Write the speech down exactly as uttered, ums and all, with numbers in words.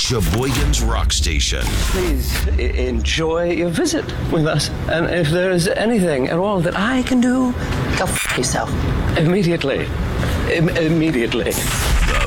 Sheboygan's Rock Station. Please I- enjoy your visit with us. And if there is anything at all that I can do, Go f*** yourself. immediately. Im- immediately.